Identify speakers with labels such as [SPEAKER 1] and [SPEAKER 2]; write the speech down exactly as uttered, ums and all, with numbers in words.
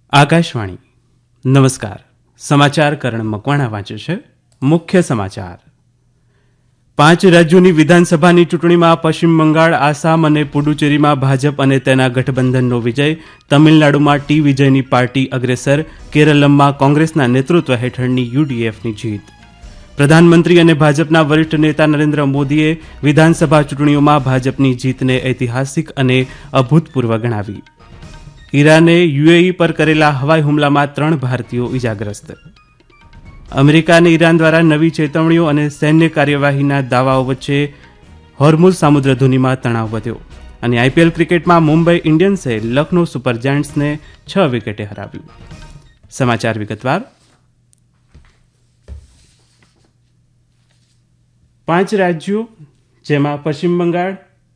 [SPEAKER 1] આકાશવાણી નમસ્કાર. સમાચાર કરણ મકવાણા વાંચે છે. મુખ્ય સમાચાર. પાંચ રાજ્યોની વિધાનસભાની ચૂંટણીમાં પશ્ચિમ બંગાળ, આસામ અને પુડુચેરીમાં ભાજપ અને તેના ગઠબંધનનો વિજય. તમિલનાડુમાં ટી વિજયની પાર્ટી અગ્રેસર. કેરળમાં કોંગ્રેસના નેતૃત્વ હેઠળની યુડીએફની જીત. પ્રધાનમંત્રી અને ભાજપના વરિષ્ઠ નેતા નરેન્દ્ર મોદીએ વિધાનસભા ચૂંટણીઓમાં ભાજપની જીતને ઐતિહાસિક અને અભૂતપૂર્વ ગણાવી. ઈરાને યુએઈ પર કરેલા હવાઈ હુમલામાં ત્રણ ભારતીયો ઇજાગ્રસ્ત. અમેરિકા અને ઈરાન દ્વારા નવી ચેતવણીઓ અને સૈન્ય કાર્યવાહીના દાવાઓ વચ્ચે હોર્મુઝ સામુદ્રધુનીમાં તણાવ વધ્યો. અને આઈપીએલ ક્રિકેટમાં મુંબઈ ઇન્ડિયન્સે લખનૌ સુપર જાયન્ટ્સને છ વિકેટે હરાવ્યું. સમાચાર વિગતવાર. પાંચ રાજ્યો જેમાં પશ્ચિમ બંગાળ,